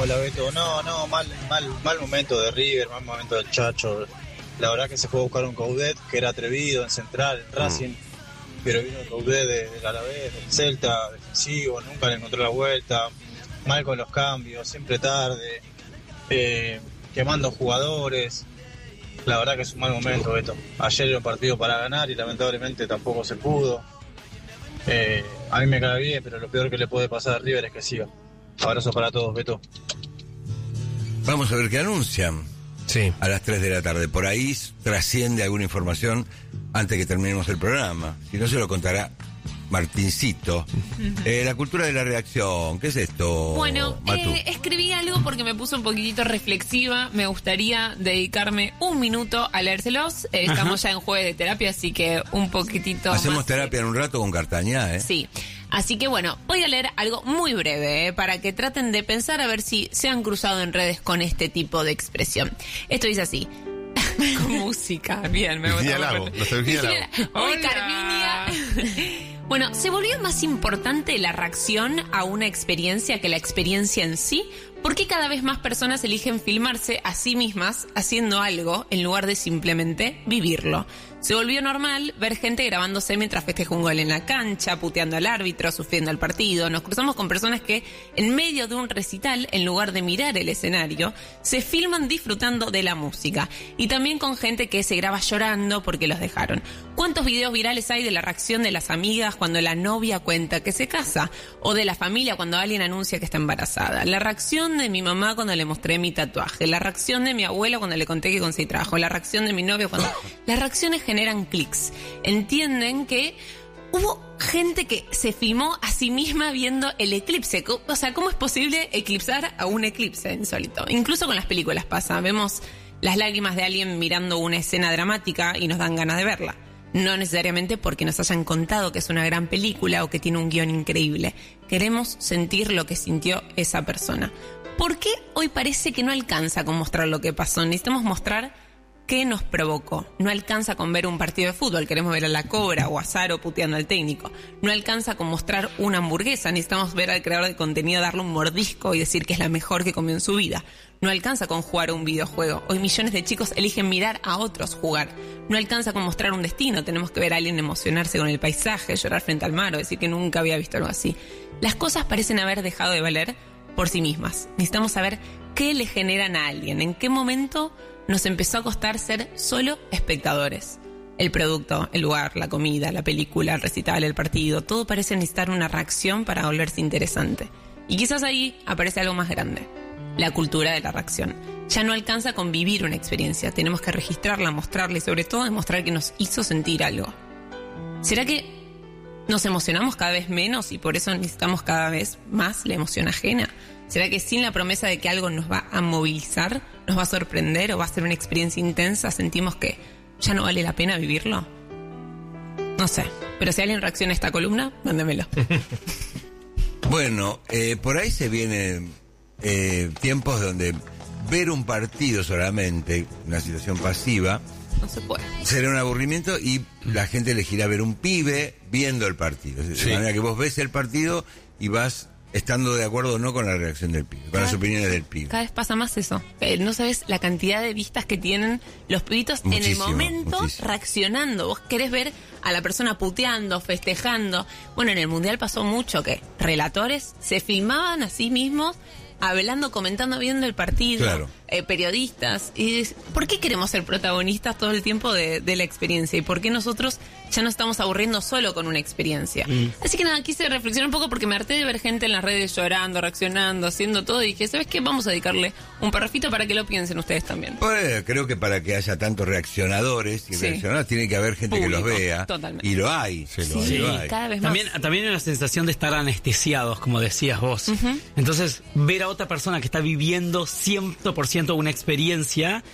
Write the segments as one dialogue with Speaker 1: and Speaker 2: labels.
Speaker 1: Hola Beto, no, mal momento de River, mal momento del Chacho. La verdad que se fue a buscar un Coudet que era atrevido en Central, en Racing, pero vino el Coudet del Alavés, del Celta, defensivo, nunca le encontró la vuelta, mal con los cambios, siempre tarde, quemando jugadores. La verdad que es un mal momento, Beto. Ayer era un partido para ganar y lamentablemente tampoco se pudo. A mí me cae bien, pero lo peor que le puede pasar a River es que siga. Abrazo para todos, Beto.
Speaker 2: Vamos a ver qué anuncian.
Speaker 3: Sí.
Speaker 2: A las 3 de la tarde. Por ahí trasciende alguna información antes que terminemos el programa. Si no, se lo contará Martincito. La cultura de la reacción. ¿Qué es esto?
Speaker 4: Bueno, escribí algo porque me puse un poquitito reflexiva. Me gustaría dedicarme un minuto a leérselos. Estamos ya en jueves de terapia, así que un poquitito
Speaker 2: Hacemos
Speaker 4: más
Speaker 2: terapia en un rato con Cartañá, ¿eh?
Speaker 4: Sí. Así que bueno, voy a leer algo muy breve, para que traten de pensar a ver si se han cruzado en redes con este tipo de expresión. Esto dice así. Con música. Bien, me gusta. Hoy Carminia. Bueno, ¿se volvió más importante la reacción a una experiencia que la experiencia en sí? ¿Por qué cada vez más personas eligen filmarse a sí mismas haciendo algo en lugar de simplemente vivirlo? Se volvió normal ver gente grabándose mientras festeja un gol en la cancha, puteando al árbitro, sufriendo al partido. Nos cruzamos con personas que, en medio de un recital, en lugar de mirar el escenario, se filman disfrutando de la música. Y también con gente que se graba llorando porque los dejaron. ¿Cuántos videos virales hay de la reacción de las amigas cuando la novia cuenta que se casa? O de la familia cuando alguien anuncia que está embarazada. La reacción de mi mamá cuando le mostré mi tatuaje. La reacción de mi abuela cuando le conté que conseguí trabajo. La reacción de mi novio cuando... Las reacciones generan clics. Entienden que hubo gente que se filmó a sí misma viendo el eclipse. O sea, ¿cómo es posible eclipsar a un eclipse insólito? Incluso con las películas pasa. Vemos las lágrimas de alguien mirando una escena dramática y nos dan ganas de verla. No necesariamente porque nos hayan contado que es una gran película o que tiene un guión increíble. Queremos sentir lo que sintió esa persona. ¿Por qué hoy parece que no alcanza con mostrar lo que pasó? Necesitamos mostrar qué nos provocó. No alcanza con ver un partido de fútbol, queremos ver a la Cobra o a Saro puteando al técnico. No alcanza con mostrar una hamburguesa, necesitamos ver al creador de contenido darle un mordisco y decir que es la mejor que comió en su vida. No alcanza con jugar a un videojuego. Hoy millones de chicos eligen mirar a otros jugar. No alcanza con mostrar un destino, tenemos que ver a alguien emocionarse con el paisaje, llorar frente al mar o decir que nunca había visto algo así. Las cosas parecen haber dejado de valer por sí mismas. Necesitamos saber qué le generan a alguien, en qué momento nos empezó a costar ser solo espectadores. El producto, el lugar, la comida, la película, el recital, el partido, todo parece necesitar una reacción para volverse interesante. Y quizás ahí aparece algo más grande, la cultura de la reacción. Ya no alcanza con vivir una experiencia, tenemos que registrarla, mostrarla y sobre todo demostrar que nos hizo sentir algo. ¿Será que nos emocionamos cada vez menos y por eso necesitamos cada vez más la emoción ajena? ¿Será que sin la promesa de que algo nos va a movilizar, nos va a sorprender o va a ser una experiencia intensa, sentimos que ya no vale la pena vivirlo? No sé, pero si alguien reacciona a esta columna, mándemelo.
Speaker 2: Bueno, por ahí se vienen tiempos donde ver un partido solamente, una situación pasiva,
Speaker 4: no se puede.
Speaker 2: Será un aburrimiento y la gente elegirá ver un pibe viendo el partido. De manera que vos ves el partido y vas estando de acuerdo o no con la reacción del pibe, con las opiniones del pibe.
Speaker 4: Cada vez pasa más eso. No sabes la cantidad de vistas que tienen los pibitos en el momento reaccionando. Vos querés ver a la persona puteando, festejando. Bueno, en el Mundial pasó mucho que relatores se filmaban a sí mismos hablando, comentando, viendo el partido,
Speaker 2: claro.
Speaker 4: Periodistas. Y ¿por qué queremos ser protagonistas todo el tiempo de la experiencia? ¿Y por qué nosotros ya nos estamos aburriendo solo con una experiencia? Así que nada, quise reflexionar un poco porque me harté de ver gente en las redes llorando, reaccionando, haciendo todo. Y dije, ¿sabes qué? Vamos a dedicarle un parrafito para que lo piensen ustedes también.
Speaker 2: Pues creo que para que haya tantos reaccionadores y reaccionadoras tiene que haber gente
Speaker 4: público,
Speaker 2: que los vea.
Speaker 4: Totalmente.
Speaker 2: Y lo hay.
Speaker 4: Lo hay. Cada vez más.
Speaker 3: También hay una sensación de estar anestesiados, como decías vos. Entonces, ver a otra persona que está viviendo 100% una experiencia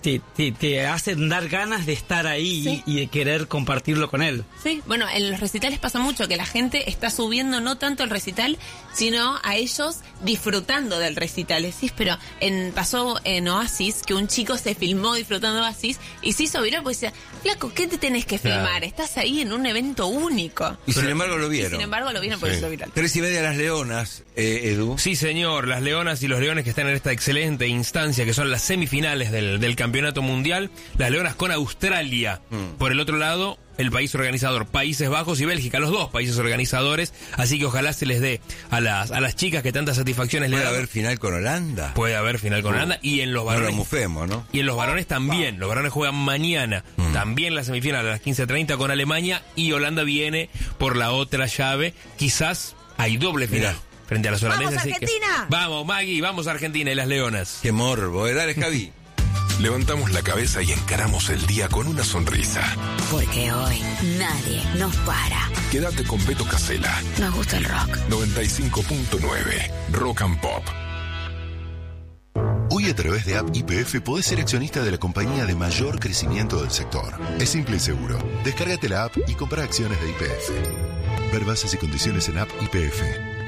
Speaker 3: te hacen dar ganas de estar ahí,
Speaker 4: Sí.
Speaker 3: y de querer compartirlo con él.
Speaker 4: Sí, bueno, en los recitales pasa mucho que la gente está subiendo no tanto el recital, sino a ellos disfrutando del recital. Decís, pero pasó en Oasis que un chico se filmó disfrutando de Oasis y se hizo viral porque decía, flaco, ¿qué te tenés que filmar?
Speaker 5: Claro.
Speaker 4: Estás ahí en un evento único.
Speaker 2: Y sin embargo lo
Speaker 4: Y
Speaker 2: vieron.
Speaker 4: sin embargo lo vieron por
Speaker 5: Sí.
Speaker 4: eso viral.
Speaker 2: 3:30 Las Leonas, Edu.
Speaker 5: Sí, señor, las Leonas y los Leones que están en esta excelente instancia, que son las semifinales del Campeonato Mundial. Las Leonas con Australia. Por el otro lado, el país organizador, Países Bajos y Bélgica, los dos países organizadores. Así que ojalá se les dé a las chicas que tantas satisfacciones le
Speaker 2: ¿Puede
Speaker 5: dan.
Speaker 2: haber final con Holanda?
Speaker 5: Puede haber final con Holanda. Y en los
Speaker 2: No lo
Speaker 5: varones.
Speaker 2: mufemos, ¿no?
Speaker 5: Y en los varones también. Los varones juegan mañana. También la semifinal a las 15:30 con Alemania. Y Holanda viene por la otra llave. Quizás hay doble final
Speaker 2: Mirá.
Speaker 5: frente a las holandesas.
Speaker 4: ¡Vamos,
Speaker 5: así que-
Speaker 4: Argentina!
Speaker 5: Vamos, Maggie, vamos a Argentina y las Leonas.
Speaker 2: Qué morbo, Dale, Javi.
Speaker 6: Levantamos la cabeza y encaramos el día con una sonrisa.
Speaker 7: Porque hoy nadie nos para.
Speaker 6: Quédate con Beto Casella.
Speaker 7: Nos gusta el rock.
Speaker 6: 95.9 Rock and Pop.
Speaker 8: Hoy a través de App YPF podés ser accionista de la compañía de mayor crecimiento del sector. Es simple y seguro. Descárgate la app y compra acciones de YPF. Ver bases y condiciones en App YPF.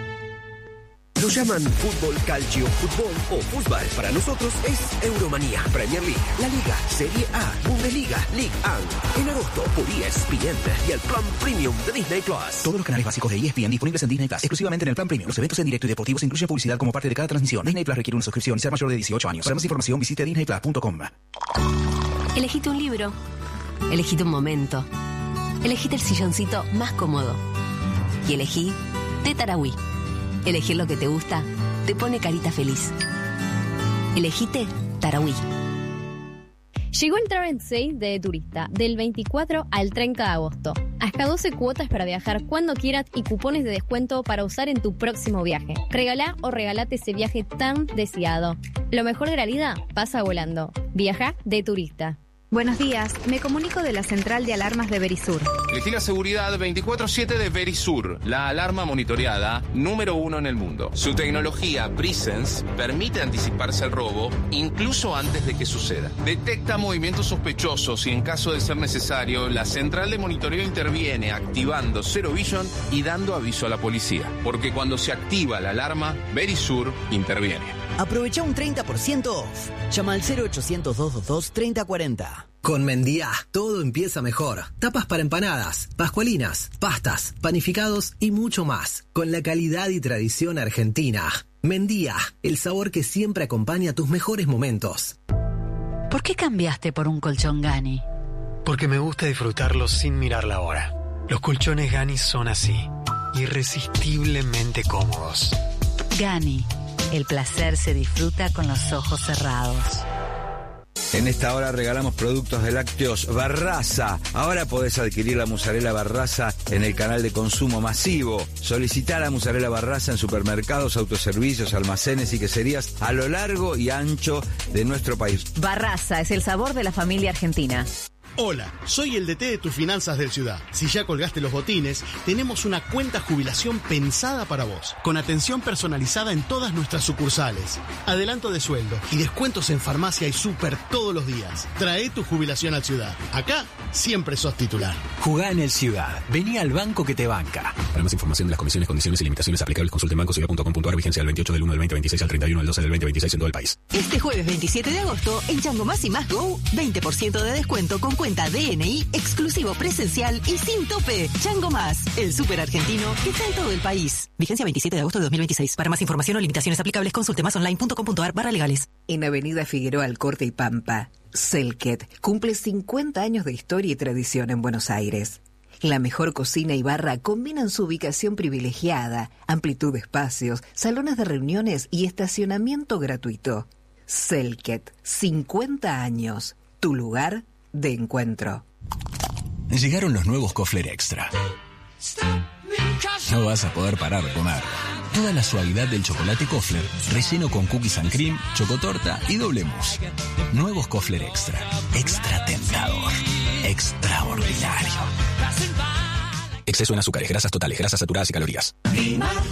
Speaker 9: Lo llaman fútbol, calcio, fútbol o fútbol. Para nosotros es Euromanía, Premier League, La Liga, Serie A, Bundesliga, League 1. En agosto por ESPN y el plan premium de Disney Plus.
Speaker 10: Todos los canales básicos de ESPN disponibles en Disney Plus, exclusivamente en el plan premium. Los eventos en directo y deportivos incluyen publicidad como parte de cada transmisión. Disney Plus requiere una suscripción y ser mayor de 18 años. Para más información visite disneyplus.com.
Speaker 7: Elegite un libro. Elegite un momento. Elegite el silloncito más cómodo. Y elegí de Tarahui. Elegir lo que te gusta te pone carita feliz. Elegite Tarahui.
Speaker 11: Llegó el Travel Sale de Turista, del 24 al 30 de agosto. Hasta 12 cuotas para viajar cuando quieras y cupones de descuento para usar en tu próximo viaje. Regalá o regalate ese viaje tan deseado. Lo mejor de la vida pasa volando. Viaja de Turista.
Speaker 12: Buenos días, me comunico de la central de alarmas de Verisur.
Speaker 13: Elegí la seguridad 24/7 de Verisur, la alarma monitoreada número 1 en el mundo. Su tecnología Presence permite anticiparse al robo incluso antes de que suceda. Detecta movimientos sospechosos y en caso de ser necesario, la central de monitoreo interviene activando Zero Vision y dando aviso a la policía. Porque cuando se activa la alarma, Verisur interviene.
Speaker 14: Aprovecha un 30% off. Llama al 0800-222-3040.
Speaker 15: Con Mendía, todo empieza mejor. Tapas para empanadas, pascualinas, pastas, panificados y mucho más. Con la calidad y tradición argentina. Mendía, el sabor que siempre acompaña tus mejores momentos.
Speaker 7: ¿Por qué cambiaste por un colchón Gani?
Speaker 16: Porque me gusta disfrutarlo sin mirar la hora. Los colchones Gani son así, irresistiblemente cómodos.
Speaker 7: Gani, el placer se disfruta con los ojos cerrados.
Speaker 2: En esta hora regalamos productos de lácteos Barraza. Ahora podés adquirir la mozzarella Barraza en el canal de consumo masivo. Solicitá la mozzarella Barraza en supermercados, autoservicios, almacenes y queserías a lo largo y ancho de nuestro país.
Speaker 17: Barraza es el sabor de la familia argentina.
Speaker 18: Hola, soy el DT de tus finanzas del Ciudad. Si ya colgaste los botines, tenemos una cuenta jubilación pensada para vos, con atención personalizada en todas nuestras sucursales, adelanto de sueldo y descuentos en farmacia y súper todos los días. Trae tu jubilación al Ciudad. Acá siempre sos titular.
Speaker 16: Jugá en el Ciudad. Vení al banco que te banca.
Speaker 19: Para más información de las comisiones, condiciones y limitaciones aplicables, consulte en bancociudad.com.ar, vigencia del 28 del 1 del 2026 al 31 del 12 del 2026 en todo el país.
Speaker 17: Este jueves 27 de agosto, en Chango Más y Más Go, 20% de descuento con cuenta DNI, exclusivo presencial y sin tope. Chango Más, el súper argentino que está en todo el país. Vigencia 27 de agosto de 2026. Para más información o limitaciones aplicables, consulte másonline.com.ar/legales.
Speaker 20: En Avenida Figueroa Alcorte y Pampa, Selket cumple 50 años de historia y tradición en Buenos Aires. La mejor cocina y barra combinan su ubicación privilegiada, amplitud de espacios, salones de reuniones y estacionamiento gratuito. Selket, 50 años, tu lugar de encuentro.
Speaker 14: Llegaron los nuevos Kofler Extra. No vas a poder parar de comer. Toda la suavidad del chocolate Kofler, relleno con cookies and cream, chocotorta y doble mousse. Nuevos Kofler Extra. Extra tentador. Extraordinario. Exceso en azúcares, grasas totales, grasas saturadas y calorías.